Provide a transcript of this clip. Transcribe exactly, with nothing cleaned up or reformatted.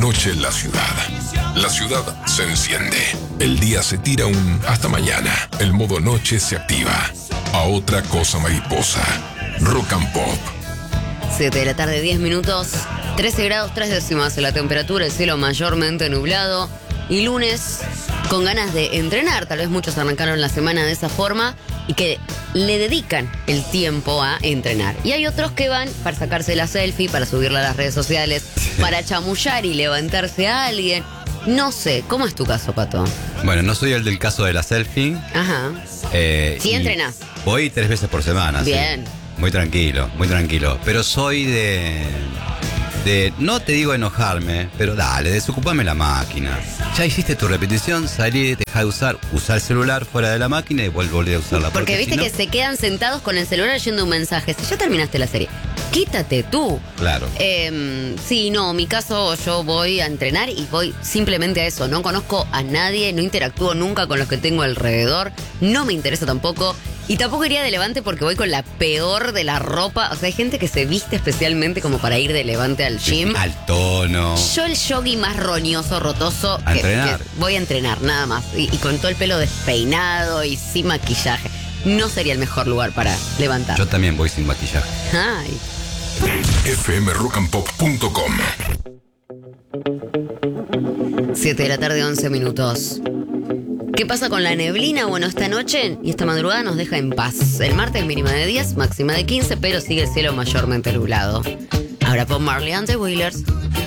noche en la ciudad. La ciudad se enciende. El día se tira un hasta mañana. El modo noche se activa. A otra cosa mariposa. Rock and Pop. siete de la tarde, diez minutos. trece grados, tres décimas en la temperatura. El cielo mayormente nublado. Y lunes con ganas de entrenar. Tal vez muchos arrancaron la semana de esa forma y que le dedican el tiempo a entrenar. Y hay otros que van para sacarse la selfie, para subirla a las redes sociales, para chamullar y levantarse a alguien. No sé, ¿cómo es tu caso, Pato? Bueno, no soy el del caso de la selfie. Ajá. Eh, Sí, entrenás. Voy tres veces por semana. Bien. Sí. Muy tranquilo, muy tranquilo. Pero soy de... de no te digo enojarme, pero dale, desocupame la máquina. Ya hiciste tu repetición, salí, dejá de usar, usar el celular fuera de la máquina y volver a usarla. Porque, porque viste si no... que se quedan sentados con el celular leyendo un mensaje. Si ya terminaste la serie, quítate tú. Claro. Eh, sí, no, mi caso, yo voy a entrenar y voy simplemente a eso. No conozco a nadie, no interactúo nunca con los que tengo alrededor. No me interesa tampoco. Y tampoco iría de Levante porque voy con la peor de la ropa. O sea, hay gente que se viste especialmente como para ir de Levante al gym. Al tono. Yo el yogi más roñoso, rotoso. A que, entrenar. que voy a entrenar, nada más. Y, y con todo el pelo despeinado y sin maquillaje. No sería el mejor lugar para levantar. Yo también voy sin maquillaje. Ay. F M rock and pop punto com. siete de la tarde, once minutos. ¿Qué pasa con la neblina? Bueno, esta noche y esta madrugada nos deja en paz. El martes mínima de diez, máxima de quince, pero sigue el cielo mayormente nublado. Ahora Bob Marley and the Wailers.